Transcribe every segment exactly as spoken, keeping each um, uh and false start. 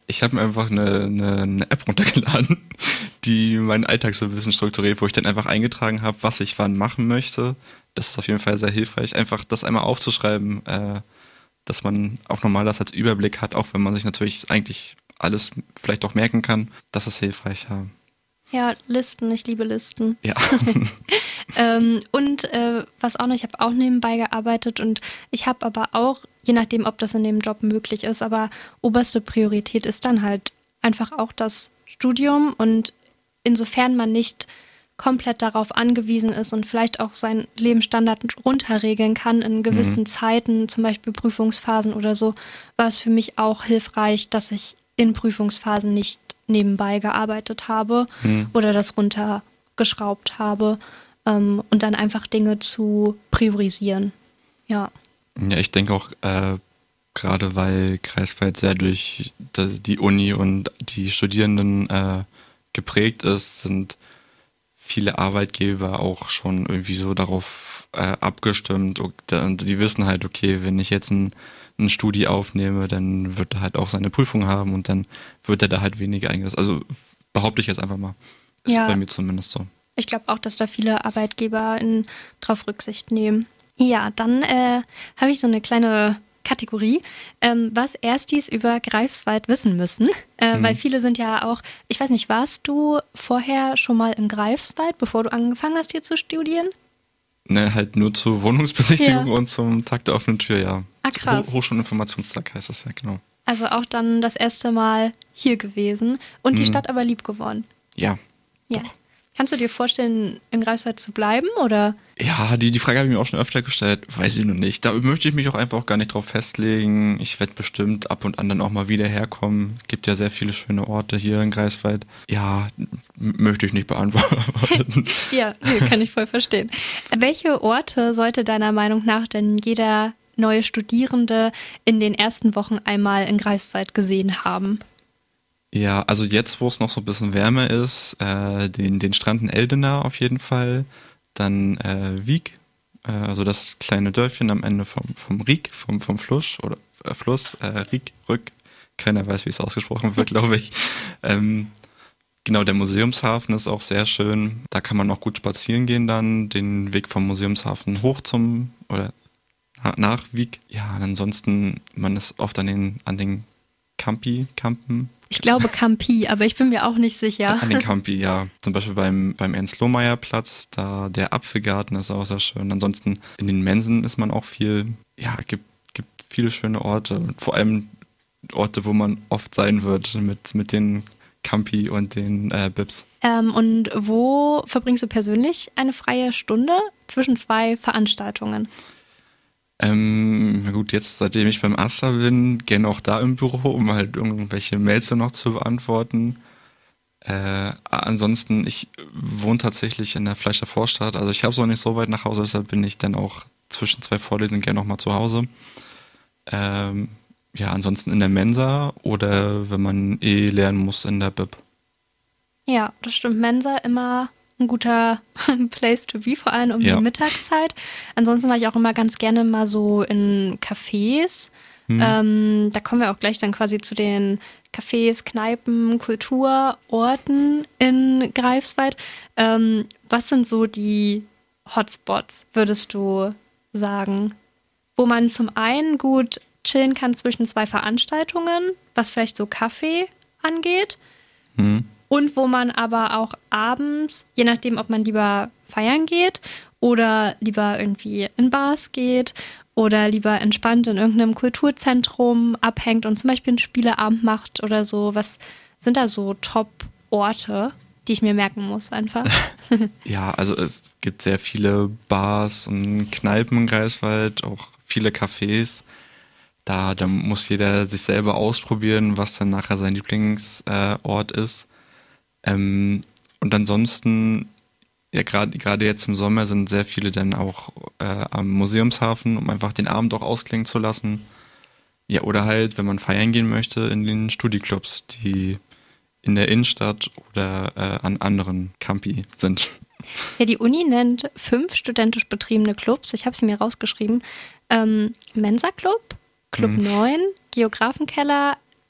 Ich habe mir einfach eine, eine, eine App runtergeladen, die meinen Alltag so ein bisschen strukturiert, wo ich dann einfach eingetragen habe, was ich wann machen möchte. Das ist auf jeden Fall sehr hilfreich, einfach das einmal aufzuschreiben, äh, dass man auch nochmal das als Überblick hat, auch wenn man sich natürlich eigentlich alles vielleicht auch merken kann. Das ist hilfreich, ja. Ja, Listen, ich liebe Listen. Ja. ähm, und äh, was auch noch, ich habe auch nebenbei gearbeitet und ich habe aber auch, je nachdem, ob das in dem Job möglich ist, aber oberste Priorität ist dann halt einfach auch das Studium und insofern man nicht komplett darauf angewiesen ist und vielleicht auch seinen Lebensstandard runterregeln kann in gewissen mhm. Zeiten, zum Beispiel Prüfungsphasen oder so, war es für mich auch hilfreich, dass ich in Prüfungsphasen nicht nebenbei gearbeitet habe mhm. oder das runtergeschraubt habe ähm, und dann einfach Dinge zu priorisieren. Ja. Ja, ich denke auch, äh, gerade weil Greifswald sehr durch die Uni und die Studierenden äh, geprägt ist, sind viele Arbeitgeber auch schon irgendwie so darauf äh, abgestimmt und die wissen halt, okay, wenn ich jetzt ein, ein Studi aufnehme, dann wird er halt auch seine Prüfung haben und dann wird er da halt weniger eingesetzt. Also behaupte ich jetzt einfach mal. Ist ja, bei mir zumindest so. Ich glaube auch, dass da viele Arbeitgeber in, drauf Rücksicht nehmen. Ja, dann äh, habe ich so eine kleine Kategorie, ähm, was Erstis über Greifswald wissen müssen. Äh, mhm. Weil viele sind ja auch, ich weiß nicht, warst du vorher schon mal im Greifswald, bevor du angefangen hast, hier zu studieren? Ne, halt nur zur Wohnungsbesichtigung ja. und zum Tag der offenen Tür, ja. Ah, krass. Hoch- Hochschulinformationstag heißt das ja, genau. Also auch dann das erste Mal hier gewesen und mhm. die Stadt aber lieb geworden. Ja. Ja. Doch. Kannst du dir vorstellen, in Greifswald zu bleiben, oder? Ja, die, die Frage habe ich mir auch schon öfter gestellt. Weiß ich noch nicht. Da möchte ich mich auch einfach auch gar nicht drauf festlegen. Ich werde bestimmt ab und an dann auch mal wieder herkommen. Es gibt ja sehr viele schöne Orte hier in Greifswald. Ja, m- möchte ich nicht beantworten. Ja, kann ich voll verstehen. Welche Orte sollte deiner Meinung nach denn jeder neue Studierende in den ersten Wochen einmal in Greifswald gesehen haben? Ja, also jetzt, wo es noch so ein bisschen wärmer ist, äh, den, den Strand in Eldena auf jeden Fall. Dann äh, Wiek, äh, also das kleine Dörfchen am Ende vom, vom Riek, vom, vom Fluss, oder äh, Fluss, äh, Riek, Rück, keiner weiß, wie es ausgesprochen wird, glaube ich. Ähm, genau, der Museumshafen ist auch sehr schön. Da kann man auch gut spazieren gehen dann, den Weg vom Museumshafen hoch zum, oder nach Wiek. Ja, ansonsten, man ist oft an den, an den Campi, Campen. Ich glaube Campi, aber ich bin mir auch nicht sicher. An den Campi, ja. Zum Beispiel beim, beim Ernst-Lohmeier-Platz, da der Apfelgarten ist auch sehr schön. Ansonsten in den Mensen ist man auch viel, ja, gibt, gibt viele schöne Orte. Und vor allem Orte, wo man oft sein wird mit, mit den Campi und den äh, Bibs. Ähm, und wo verbringst du persönlich eine freie Stunde zwischen zwei Veranstaltungen? Ähm, gut, jetzt, seitdem ich beim Asta bin, gerne auch da im Büro, um halt irgendwelche Mails noch zu beantworten. Äh, ansonsten, ich wohne tatsächlich in der Fleischer Vorstadt, also ich habe es auch nicht so weit nach Hause, deshalb bin ich dann auch zwischen zwei Vorlesungen gerne nochmal zu Hause. Ähm, ja, ansonsten in der Mensa oder wenn man eh lernen muss, in der Bib. Ja, das stimmt. Mensa immer ein guter Place to be, vor allem um ja. die Mittagszeit. Ansonsten war ich auch immer ganz gerne mal so in Cafés. Hm. Ähm, da kommen wir auch gleich dann quasi zu den Cafés, Kneipen, Kulturorten in Greifswald. Ähm, was sind so die Hotspots, würdest du sagen, wo man zum einen gut chillen kann zwischen zwei Veranstaltungen, was vielleicht so Kaffee angeht, hm. und wo man aber auch abends, je nachdem, ob man lieber feiern geht oder lieber irgendwie in Bars geht oder lieber entspannt in irgendeinem Kulturzentrum abhängt und zum Beispiel einen Spieleabend macht oder so. Was sind da so Top-Orte, die ich mir merken muss einfach? Ja, also es gibt sehr viele Bars und Kneipen in Greifswald, auch viele Cafés. Da, da muss jeder sich selber ausprobieren, was dann nachher sein Lieblingsort äh, ist. Ähm, und ansonsten, ja, gerade gerade jetzt im Sommer sind sehr viele dann auch äh, am Museumshafen, um einfach den Abend auch ausklingen zu lassen. Ja, oder halt, wenn man feiern gehen möchte, in den Studiclubs, die in der Innenstadt oder äh, an anderen Campi sind. Ja, die Uni nennt fünf studentisch betriebene Clubs, ich habe sie mir rausgeschrieben. Ähm, Mensa-Club, Club hm. neun, Geografenkeller,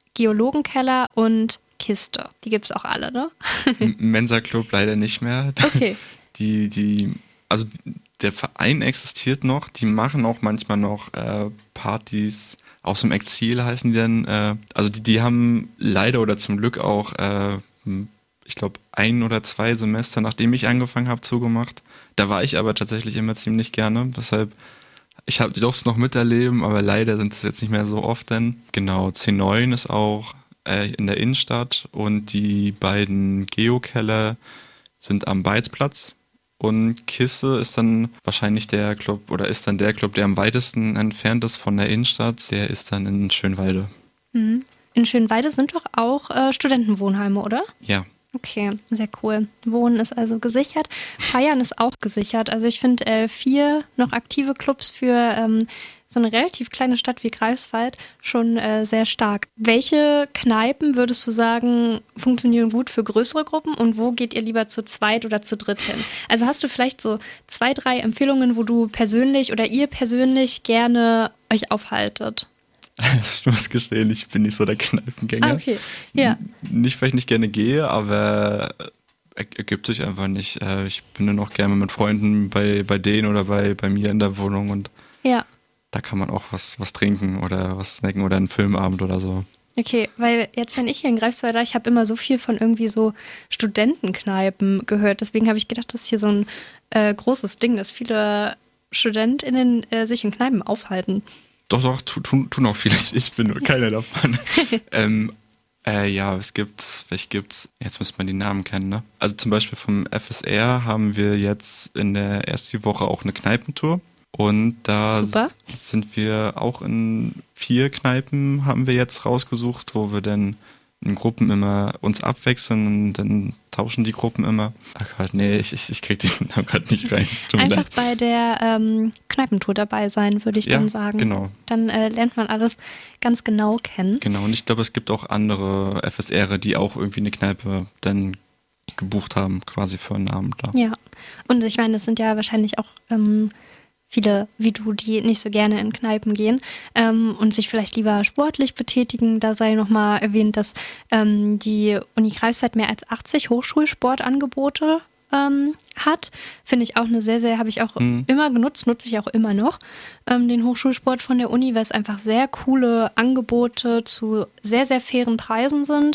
Geologenkeller und Kiste. Die gibt es auch alle, ne? Mensa Club leider nicht mehr. Okay. Die, die, also der Verein existiert noch, die machen auch manchmal noch äh, Partys aus dem Exil heißen die dann. Äh, also die, die haben leider oder zum Glück auch, äh, ich glaube, ein oder zwei Semester, nachdem ich angefangen habe, zugemacht. Da war ich aber tatsächlich immer ziemlich gerne, weshalb ich, hab, ich durfte es noch miterleben, aber leider sind es jetzt nicht mehr so oft denn. Genau, C neun ist auch äh, in der Innenstadt und die beiden Geokeller sind am Beizplatz. Und Kisse ist dann wahrscheinlich der Club oder ist dann der Club, der am weitesten entfernt ist von der Innenstadt. Der ist dann in Schönwalde. Mhm. In Schönwalde sind doch auch äh, Studentenwohnheime, oder? Ja. Okay, sehr cool. Wohnen ist also gesichert. Feiern ist auch gesichert. Also ich finde äh, vier noch aktive Clubs für ähm, so eine relativ kleine Stadt wie Greifswald schon äh, sehr stark. Welche Kneipen würdest du sagen, funktionieren gut für größere Gruppen und wo geht ihr lieber zu zweit oder zu dritt hin? Also hast du vielleicht so zwei, drei Empfehlungen, wo du persönlich oder ihr persönlich gerne euch aufhaltet? Ich muss gestehen, ich bin nicht so der Kneipengänger. Ah, okay. Ja. Nicht, weil ich nicht gerne gehe, aber ergibt sich einfach nicht. Ich bin dann auch gerne mit Freunden bei, bei denen oder bei, bei mir in der Wohnung und ja. Da kann man auch was, was trinken oder was snacken oder einen Filmabend oder so. Okay, weil jetzt, wenn ich hier in Greifswald war, ich habe immer so viel von irgendwie so Studentenkneipen gehört. Deswegen habe ich gedacht, das ist hier so ein äh, großes Ding, dass viele StudentInnen äh, sich in Kneipen aufhalten. Doch, doch, tun, tun auch viele. Ich bin nur keiner davon. ähm, äh, ja, es gibt, welche gibt's? Jetzt müsste man die Namen kennen, ne? Also zum Beispiel vom F S R haben wir jetzt in der ersten Woche auch eine Kneipentour. Und da Super. sind wir auch in vier Kneipen, haben wir jetzt rausgesucht, wo wir dann in Gruppen immer uns abwechseln und dann tauschen die Gruppen immer. Ach Gott, nee, ich, ich, ich krieg den Namen gerade nicht rein. Einfach bei der ähm, Kneipentour dabei sein, würde ich ja, dann sagen. Genau. Dann äh, lernt man alles ganz genau kennen. Genau, und ich glaube, es gibt auch andere F S R, die auch irgendwie eine Kneipe dann gebucht haben, quasi für einen Abend da. Ja, und ich meine, das sind ja wahrscheinlich auch ähm, viele wie du, die nicht so gerne in Kneipen gehen ähm, und sich vielleicht lieber sportlich betätigen. Da sei nochmal erwähnt, dass ähm, die Uni Greifswald mehr als achtzig Hochschulsportangebote ähm, hat. Finde ich auch eine sehr, sehr, habe ich auch mhm. immer genutzt, nutze ich auch immer noch, ähm, den Hochschulsport von der Uni, weil es einfach sehr coole Angebote zu sehr, sehr fairen Preisen sind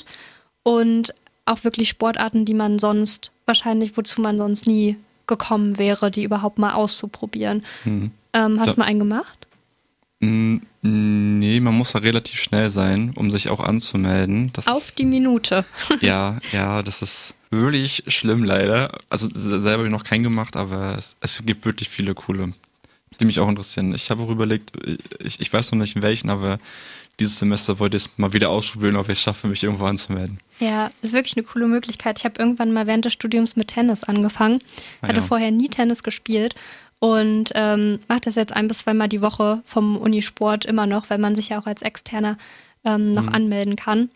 und auch wirklich Sportarten, die man sonst wahrscheinlich, wozu man sonst nie gekommen wäre, die überhaupt mal auszuprobieren. Mhm. Ähm, hast du mal einen gemacht? Nee, man muss da relativ schnell sein, um sich auch anzumelden. Das Auf die Minute. ja, ja, das ist wirklich schlimm leider. Also selber habe ich noch keinen gemacht, aber es, es gibt wirklich viele coole, die mich auch interessieren. Ich habe auch überlegt, ich, ich weiß noch nicht in welchen, aber dieses Semester wollte ich es mal wieder ausprobieren, ob ich es schaffe, mich irgendwo anzumelden. Ja, ist wirklich eine coole Möglichkeit. Ich habe irgendwann mal während des Studiums mit Tennis angefangen, ah, hatte ja. vorher nie Tennis gespielt und ähm, mache das jetzt ein bis zweimal die Woche vom Unisport immer noch, weil man sich ja auch als Externer ähm, noch mhm. anmelden kann.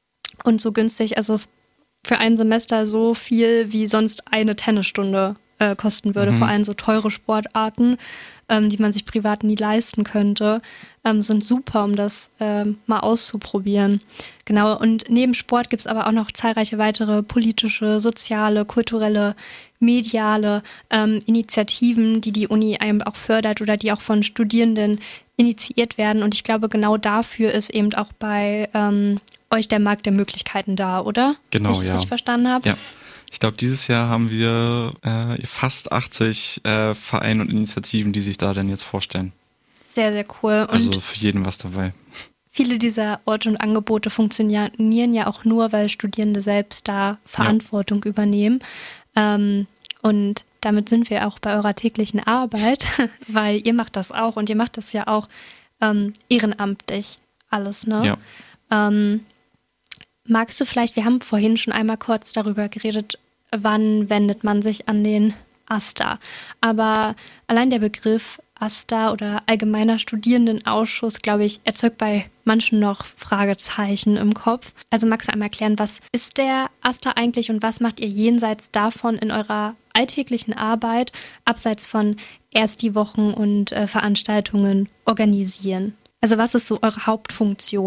Und so günstig, also es ist für ein Semester so viel, wie sonst eine Tennisstunde äh, kosten würde, mhm. vor allem so teure Sportarten, ähm, die man sich privat nie leisten könnte, ähm, sind super, um das ähm, mal auszuprobieren. Genau, und neben Sport gibt es aber auch noch zahlreiche weitere politische, soziale, kulturelle, mediale ähm, Initiativen, die die Uni einem auch fördert oder die auch von Studierenden initiiert werden. Und ich glaube, genau dafür ist eben auch bei ähm, euch der Markt der Möglichkeiten da, oder? Genau, Wenn ich ja. das richtig verstanden habe. Ja. Ich glaube, dieses Jahr haben wir äh, fast achtzig äh, Vereine und Initiativen, die sich da dann jetzt vorstellen. Sehr, sehr cool. Und also für jeden was dabei. Viele dieser Orte und Angebote funktionieren ja auch nur, weil Studierende selbst da Verantwortung ja. übernehmen. Ähm, und damit sind wir auch bei eurer täglichen Arbeit, weil ihr macht das auch und ihr macht das ja auch ähm, ehrenamtlich alles, ne? Ja. Ähm, magst du vielleicht, wir haben vorhin schon einmal kurz darüber geredet, wann wendet man sich an den AStA, aber allein der Begriff AStA oder Allgemeiner Studierendenausschuss, glaube ich, erzeugt bei manchen noch Fragezeichen im Kopf. Also magst du einmal erklären, was ist der AStA eigentlich und was macht ihr jenseits davon in eurer alltäglichen Arbeit, abseits von Ersti-Wochen und äh, Veranstaltungen organisieren? Also was ist so eure Hauptfunktion?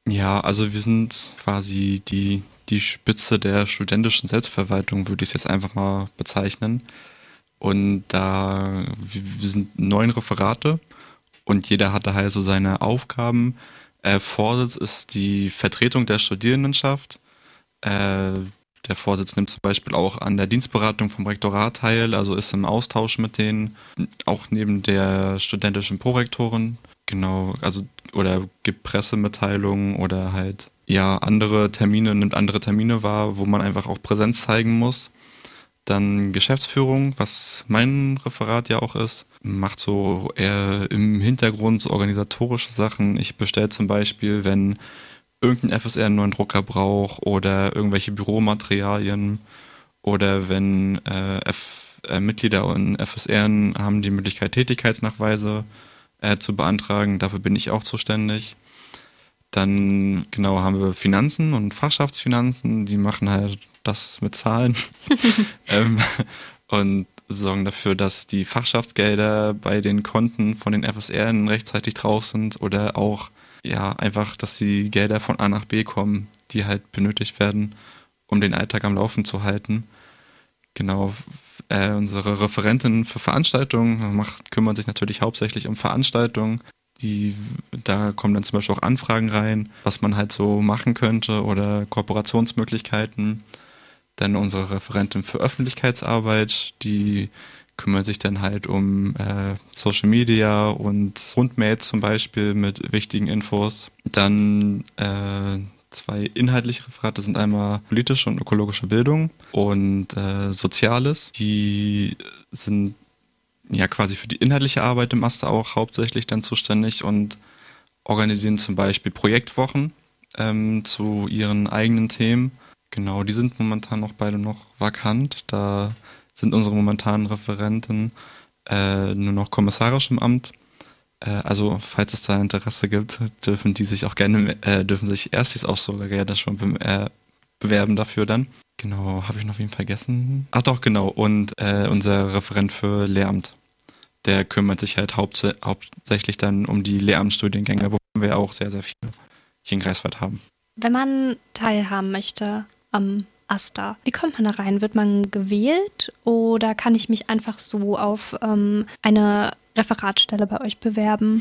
Ja, also wir sind quasi die, die Spitze der studentischen Selbstverwaltung, würde ich es jetzt einfach mal bezeichnen. Und da, wir wir sind neun Referate und jeder hatte halt so seine Aufgaben. Äh, Vorsitz ist die Vertretung der Studierendenschaft. Äh, Der Vorsitz nimmt zum Beispiel auch an der Dienstberatung vom Rektorat teil, also ist im Austausch mit denen, auch neben der studentischen Prorektorin. Genau, also oder gibt Pressemitteilungen oder halt ja andere Termine, nimmt andere Termine wahr, wo man einfach auch Präsenz zeigen muss. Dann Geschäftsführung, was mein Referat ja auch ist, macht so eher im Hintergrund so organisatorische Sachen. Ich bestelle zum Beispiel, wenn irgendein F S R einen neuen Drucker braucht oder irgendwelche Büromaterialien oder wenn äh, F äh, Mitglieder in F S R haben die Möglichkeit, Tätigkeitsnachweise äh, zu beantragen. Dafür bin ich auch zuständig. Dann genau haben wir Finanzen und Fachschaftsfinanzen, die machen halt das mit Zahlen ähm, und sorgen dafür, dass die Fachschaftsgelder bei den Konten von den F S R rechtzeitig drauf sind oder auch ja einfach, dass die Gelder von A nach B kommen, die halt benötigt werden, um den Alltag am Laufen zu halten. Genau, äh, unsere Referentin für Veranstaltungen macht, kümmert sich natürlich hauptsächlich um Veranstaltungen. Die, da kommen dann zum Beispiel auch Anfragen rein, was man halt so machen könnte oder Kooperationsmöglichkeiten. Dann unsere Referentin für Öffentlichkeitsarbeit, die kümmert sich dann halt um äh, Social Media und Rundmails zum Beispiel mit wichtigen Infos. Dann äh, zwei inhaltliche Referate sind einmal politische und ökologische Bildung und äh, Soziales. Die sind ja quasi für die inhaltliche Arbeit im Master auch hauptsächlich dann zuständig und organisieren zum Beispiel Projektwochen ähm, zu ihren eigenen Themen. Genau, die sind momentan noch beide noch vakant. Da sind unsere momentanen Referenten äh, nur noch kommissarisch im Amt. Äh, also falls es da Interesse gibt, dürfen die sich auch gerne, äh, dürfen sich Erstis auch sogar gerne schon be äh, bewerben dafür dann. Genau, habe ich noch wen vergessen? Ach doch, genau. Und äh, unser Referent für Lehramt, der kümmert sich halt hauptsä hauptsächlich dann um die Lehramtsstudiengänge, wo wir auch sehr, sehr viele hier in Greifswald haben. Wenn man teilhaben möchte am AStA, wie kommt man da rein? Wird man gewählt oder kann ich mich einfach so auf ähm, eine Referatsstelle bei euch bewerben?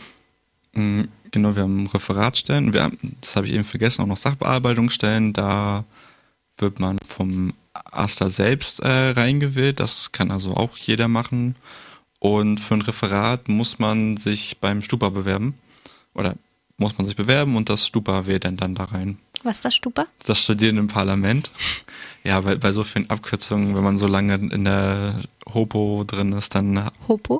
Mm, Genau, wir haben Referatsstellen, wir haben, das habe ich eben vergessen, auch noch Sachbearbeitungsstellen, da wird man vom AStA selbst äh, reingewählt, das kann also auch jeder machen. Und für ein Referat muss man sich beim Stupa bewerben oder muss man sich bewerben und das Stupa wählt dann, dann da rein. Was ist das Stupa? Das Studieren im Parlament. Ja, bei, bei so vielen Abkürzungen, wenn man so lange in der Hopo drin ist, dann Hopo?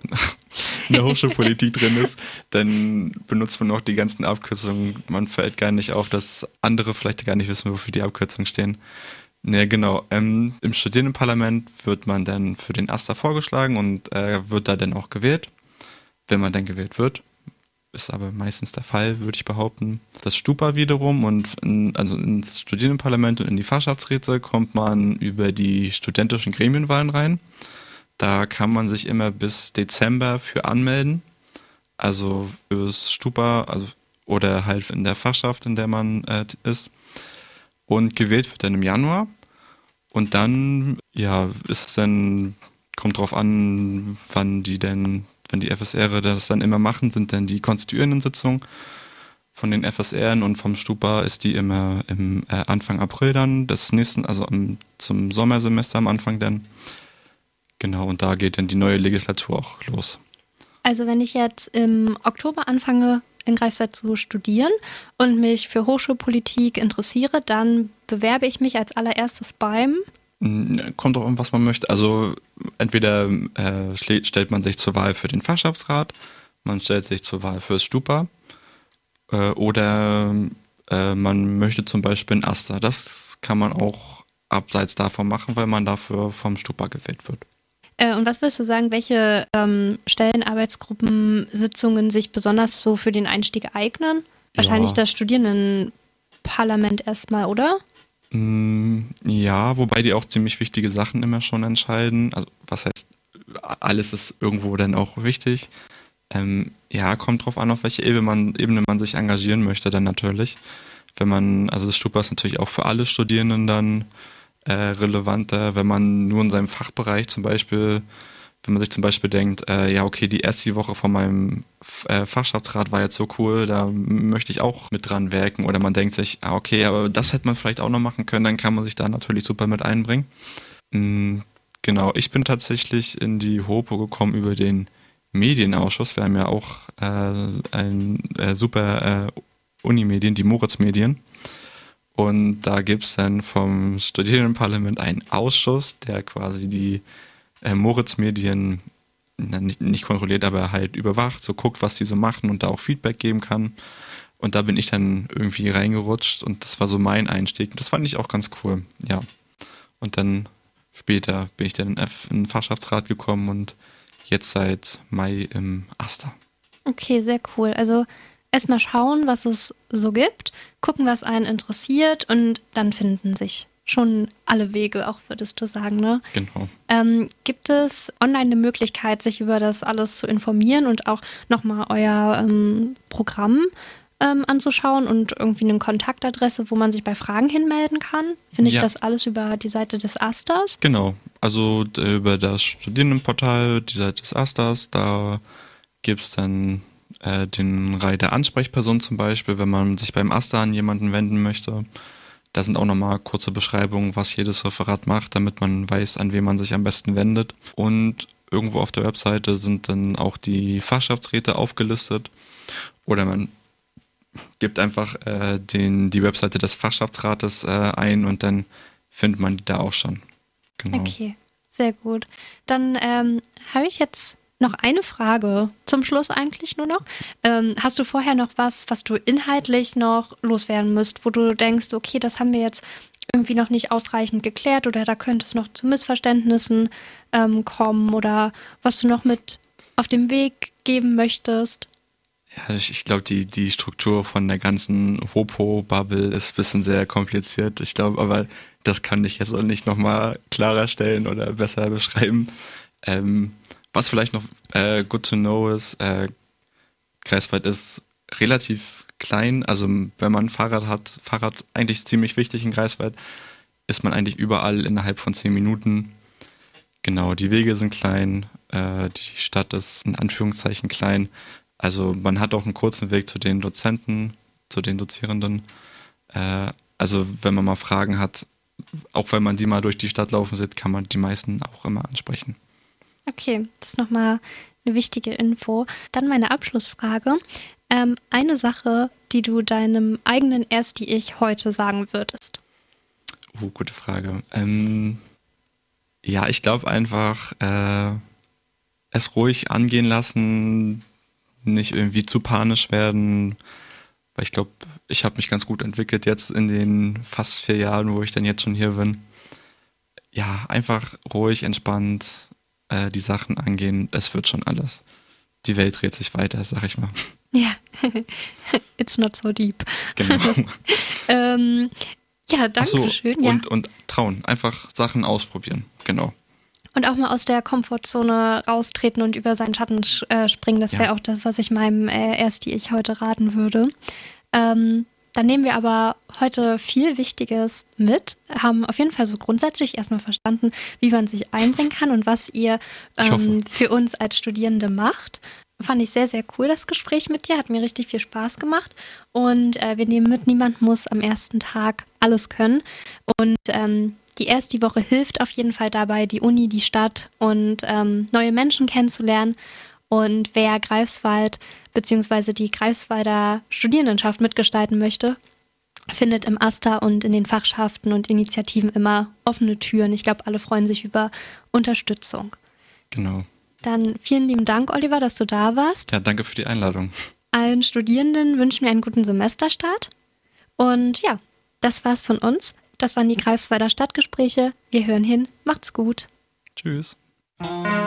in der Hochschulpolitik drin ist, dann benutzt man auch die ganzen Abkürzungen. Man fällt gar nicht auf, dass andere vielleicht gar nicht wissen, wofür die Abkürzungen stehen. Ja, genau. Ähm, Im Studierendenparlament wird man dann für den AStA vorgeschlagen und äh, wird da dann auch gewählt, wenn man dann gewählt wird. Ist aber meistens der Fall, würde ich behaupten. Das Stupa wiederum und in, also ins Studierendenparlament und in die Fachschaftsräte kommt man über die studentischen Gremienwahlen rein. Da kann man sich immer bis Dezember für anmelden. Also fürs Stupa, also oder halt in der Fachschaft, in der man äh, ist. Und gewählt wird dann im Januar. Und dann, ja, ist dann, kommt drauf an, wann die denn, wenn die F S R das dann immer machen, sind dann die konstituierenden Sitzungen von den F S R und vom Stupa ist die immer im äh, Anfang April dann, des nächsten, also am, zum Sommersemester am Anfang dann. Genau, und da geht dann die neue Legislatur auch los. Also wenn ich jetzt im Oktober anfange, in Greifswald zu studieren und mich für Hochschulpolitik interessiere, dann bewerbe ich mich als allererstes beim... Kommt auch an, was man möchte. Also entweder äh, stellt man sich zur Wahl für den Fachschaftsrat, man stellt sich zur Wahl fürs Stupa äh, oder äh, man möchte zum Beispiel ein AStA. Das kann man auch abseits davon machen, weil man dafür vom Stupa gewählt wird. Äh, und was würdest du sagen, welche ähm, Stellenarbeitsgruppensitzungen sich besonders so für den Einstieg eignen? Wahrscheinlich ja. Das Studierendenparlament erstmal, oder? Ja, wobei die auch ziemlich wichtige Sachen immer schon entscheiden. Also was heißt, alles ist irgendwo dann auch wichtig. Ähm, ja, kommt drauf an, auf welche Ebene man, Ebene man sich engagieren möchte dann natürlich. wenn man, also das Stupa ist natürlich auch für alle Studierenden dann äh, relevanter, wenn man nur in seinem Fachbereich zum Beispiel, wenn man sich zum Beispiel denkt, äh, ja okay, die erste Woche von meinem äh, Fachschaftsrat war jetzt so cool, da möchte ich auch mit dran werken, oder man denkt sich, ah, okay, aber das hätte man vielleicht auch noch machen können, dann kann man sich da natürlich super mit einbringen. Mhm, genau, ich bin tatsächlich in die HOPO gekommen über den Medienausschuss. Wir haben ja auch äh, ein äh, super äh, Unimedien, die Moritz-Medien. Und da gibt es dann vom Studierendenparlament einen Ausschuss, der quasi die äh, Moritz-Medien na, nicht, nicht kontrolliert, aber halt überwacht, so guckt, was die so machen und da auch Feedback geben kann. Und da bin ich dann irgendwie reingerutscht und das war so mein Einstieg. Und das fand ich auch ganz cool, ja. Und dann später bin ich dann in den Fachschaftsrat gekommen und jetzt seit Mai im AStA. Okay, sehr cool. Also erstmal schauen, was es so gibt, gucken, was einen interessiert und dann finden sich schon alle Wege, auch würdest du sagen, ne? Genau. Ähm, gibt es online eine Möglichkeit, sich über das alles zu informieren und auch nochmal euer ähm, Programm ähm, anzuschauen und irgendwie eine Kontaktadresse, wo man sich bei Fragen hinmelden kann? Finde ich Ja. das alles über die Seite des AStAs? Genau, also d- über das Studierendenportal, die Seite des AStAs, da gibt es dann äh, den Reihe der Ansprechperson zum Beispiel, wenn man sich beim AStA an jemanden wenden möchte. Da sind auch nochmal kurze Beschreibungen, was jedes Referat macht, damit man weiß, an wen man sich am besten wendet. Und irgendwo auf der Webseite sind dann auch die Fachschaftsräte aufgelistet. Oder man gibt einfach äh, den, die Webseite des Fachschaftsrates äh, ein und dann findet man die da auch schon. Genau. Okay, sehr gut. Dann ähm, habe ich jetzt noch eine Frage zum Schluss eigentlich nur noch. Ähm, hast du vorher noch was, was du inhaltlich noch loswerden müsst, wo du denkst, okay, das haben wir jetzt irgendwie noch nicht ausreichend geklärt oder da könnte es noch zu Missverständnissen ähm, kommen oder was du noch mit auf den Weg geben möchtest? Ja, ich, ich glaube, die, die Struktur von der ganzen HOPO-Bubble ist ein bisschen sehr kompliziert. Ich glaube, aber das kann ich jetzt auch nicht nochmal klarer stellen oder besser beschreiben. Ähm, was vielleicht noch äh, good to know ist, äh, Greifswald ist relativ klein. Also wenn man ein Fahrrad hat, Fahrrad eigentlich ziemlich wichtig in Greifswald, ist man eigentlich überall innerhalb von zehn Minuten. Genau, die Wege sind klein, äh, die Stadt ist in Anführungszeichen klein. Also man hat auch einen kurzen Weg zu den Dozenten, zu den Dozierenden. Äh, also wenn man mal Fragen hat, auch wenn man die mal durch die Stadt laufen sieht, kann man die meisten auch immer ansprechen. Okay, das ist nochmal eine wichtige Info. Dann meine Abschlussfrage. Ähm, eine Sache, die du deinem eigenen Ersti-Ich heute sagen würdest. Oh, gute Frage. Ähm, ja, ich glaube einfach, äh, es ruhig angehen lassen, nicht irgendwie zu panisch werden, weil ich glaube, ich habe mich ganz gut entwickelt jetzt in den fast vier Jahren, wo ich dann jetzt schon hier bin. Ja, einfach ruhig, entspannt äh, die Sachen angehen. Es wird schon alles. Die Welt dreht sich weiter, sag ich mal. Ja, it's not so deep. Genau. ähm, ja, danke Ach so, schön. Ja. Und, und trauen, einfach Sachen ausprobieren, genau. Und auch mal aus der Komfortzone raustreten und über seinen Schatten äh, springen. Das wäre Ja. auch das, was ich meinem äh, Ersti-Ich heute raten würde. Ähm, dann nehmen wir aber heute viel Wichtiges mit, haben auf jeden Fall so grundsätzlich erstmal verstanden, wie man sich einbringen kann und was ihr Ich hoffe. ähm, für uns als Studierende macht. Fand ich sehr, sehr cool, das Gespräch mit dir. Hat mir richtig viel Spaß gemacht. Und äh, wir nehmen mit, niemand muss am ersten Tag alles können. Und ähm, die erste Woche hilft auf jeden Fall dabei, die Uni, die Stadt und ähm, neue Menschen kennenzulernen. Und wer Greifswald bzw. die Greifswalder Studierendenschaft mitgestalten möchte, findet im AStA und in den Fachschaften und Initiativen immer offene Türen. Ich glaube, alle freuen sich über Unterstützung. Genau. Dann vielen lieben Dank, Oliver, dass du da warst. Ja, danke für die Einladung. Allen Studierenden wünschen wir einen guten Semesterstart. Und ja, das war's von uns. Das waren die Greifswalder Stadtgespräche. Wir hören hin. Macht's gut. Tschüss.